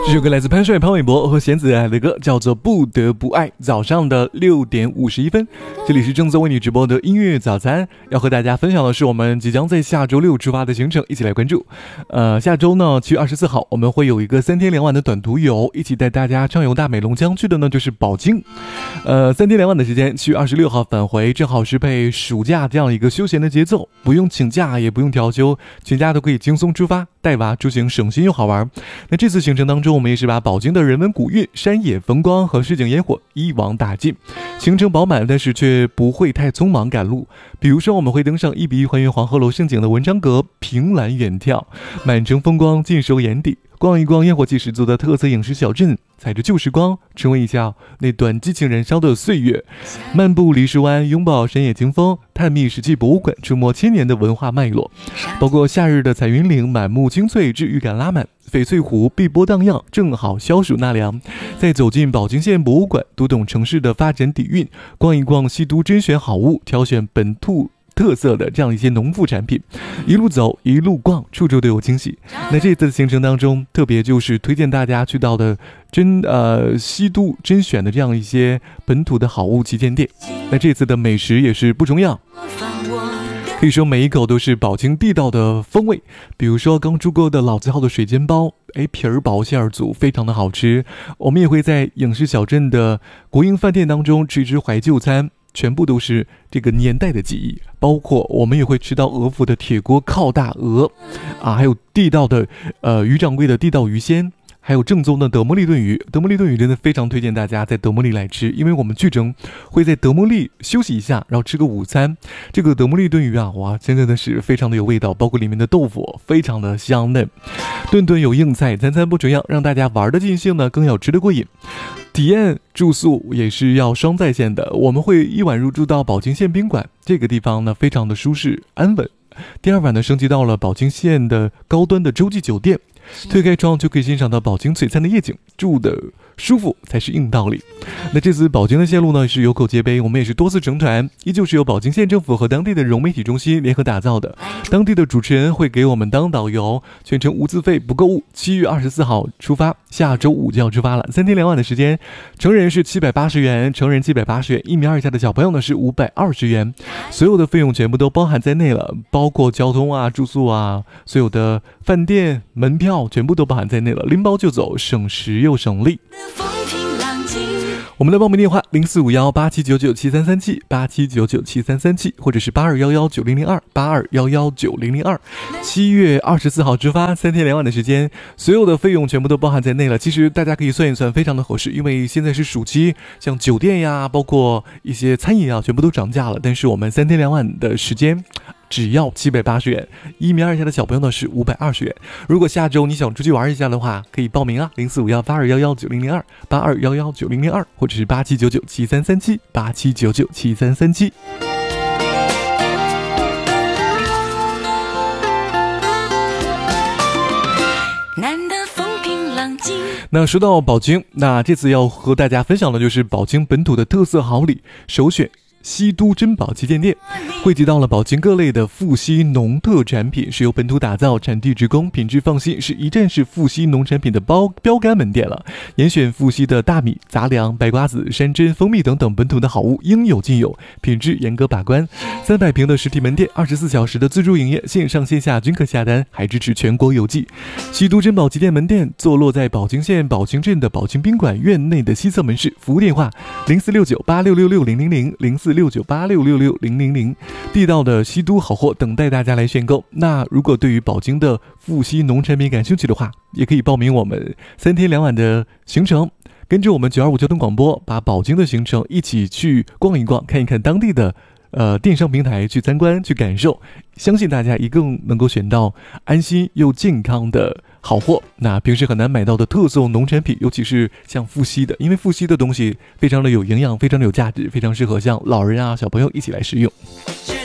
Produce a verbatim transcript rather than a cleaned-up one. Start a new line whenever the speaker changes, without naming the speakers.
这首歌来自潘帅、潘玮柏和弦子爱的歌，叫做《不得不爱》。早上的六点五十一分，这里是正在为你直播的音乐早餐。要和大家分享的是我们即将在下周六出发的行程，一起来关注。呃，下周呢，七月二十四号，我们会有一个三天两晚的短途游，一起带大家畅游大美龙江，去的呢就是宝鸡。呃，三天两晚的时间，七月二十六号返回，正好是配暑假这样一个休闲的节奏，不用请假，也不用调休，全家都可以轻松出发，带娃出行省心又好玩。那这次行程当中，我们也是把宝鸡的人文古韵、山野风光和市井烟火一网打尽，行程饱满，但是却不会太匆忙赶路。比如说，我们会登上一比一还原黄鹤楼盛景的文昌阁，凭栏远眺，满城风光尽收眼底，逛一逛烟火气十足的特色影视小镇，踩着旧时光，重温一下那段激情燃烧的岁月，漫步梨树湾，拥抱山野清风，探秘史记博物馆，触摸千年的文化脉络。包括夏日的彩云岭，满目青翠，治愈感拉满；翡翠湖碧波荡漾，正好消暑纳凉。再走进宝鸡县博物馆，读懂城市的发展底蕴，逛一逛西都，甄选好物，挑选本土特色的这样一些农副产品，一路走一路逛，处处都有惊喜。那这次的行程当中，特别就是推荐大家去到的真呃西都甄选的这样一些本土的好物旗舰店。那这次的美食也是不重样，可以说每一口都是宝鸡地道的风味。比如说刚出锅的老字号的水煎包，哎，皮儿薄馅儿足，非常的好吃。我们也会在影视小镇的国营饭店当中吃一吃怀旧餐，全部都是这个年代的记忆。包括我们也会吃到俄府的铁锅靠大鹅啊，还有地道的呃于掌柜的地道鱼鲜，还有正宗的德莫利炖鱼。德莫利炖鱼真的非常推荐大家在德莫利来吃，因为我们去程会在德莫利休息一下，然后吃个午餐。这个德莫利炖鱼啊，哇，真的是非常的有味道，包括里面的豆腐非常的香嫩，顿顿有硬菜，餐餐不重样，让大家玩的尽兴呢，更要吃得过瘾。体验住宿也是要双在线的，我们会一晚入住到宝鸡县宾馆，这个地方呢非常的舒适安稳。第二晚呢升级到了宝鸡县的高端的洲际酒店，推开窗就可以欣赏到宝鸡璀璨的夜景，住的舒服才是硬道理。那这次宝鸡的线路呢是有口皆碑，我们也是多次成团，依旧是由宝鸡县政府和当地的融媒体中心联合打造的，当地的主持人会给我们当导游，全程无自费不购物。七月二十四号出发，下周五就要出发了，三天两晚的时间，成人是七百八十元，成人七百八十元，一米二以下的小朋友呢是五百二十元，所有的费用全部都包含在内了，包括交通啊、住宿啊，所有的饭店门票全部都包含在内了，拎包就走，省时又省力。我们的报名电话零四五幺八七九九七三三七八七九九七三三七，或者是八二幺幺九零零二八二幺幺九零零二。七月二十四号出发，三天两晚的时间，所有的费用全部都包含在内了。其实大家可以算一算，非常的合适，因为现在是暑期，像酒店呀，包括一些餐饮啊，全部都涨价了。但是我们三天两晚的时间，只要七百八十元，一米二以下的小朋友呢是五百二十元。如果下周你想出去玩一下的话，可以报名啊，零四五幺八二幺幺九零零二八二幺幺九零零二，或者是八七九九七三三七八七九九七三三七。那说到宝鸡，那这次要和大家分享的就是宝鸡本土的特色好礼，首选西都珍宝旗舰店，汇集到了宝鸡各类的富硒农特产品，是由本土打造，产地直供，品质放心，是一站式富硒农产品的包标杆门店了。严选富硒的大米、杂粮、白瓜子、山珍、蜂蜜等等本土的好物，应有尽有，品质严格把关。三百平的实体门店，二十四小时的自助营业，线上线下均可下单，还支持全国邮寄。西都珍宝旗舰门店坐落在宝鸡县宝鸡镇的宝鸡宾馆院内的西侧门市，服务电话零四六九八六六六零零零零四六九八六六六零零零，地道的西都好货等待大家来选购。那如果对于宝鸡的富硒农产品感兴趣的话，也可以报名我们三天两晚的行程，跟着我们九二五交通广播，把宝鸡的行程一起去逛一逛，看一看当地的呃电商平台，去参观去感受，相信大家一定能够选到安心又健康的好货。那平时很难买到的特色农产品，尤其是像富硒的，因为富硒的东西非常的有营养，非常的有价值，非常适合像老人啊小朋友一起来食用。